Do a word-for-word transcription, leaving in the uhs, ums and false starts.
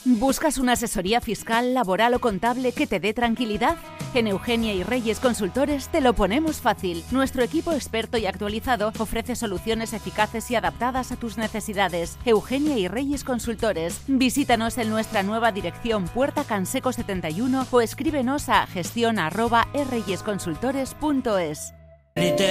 ¿Buscas una asesoría fiscal, laboral o contable que te dé tranquilidad? En Eugenia y Reyes Consultores te lo ponemos fácil. Nuestro equipo experto y actualizado ofrece soluciones eficaces y adaptadas a tus necesidades. Eugenia y Reyes Consultores. Visítanos en nuestra nueva dirección Puerta Canseco setenta y uno o escríbenos a gestión arroba erreyesconsultores punto es.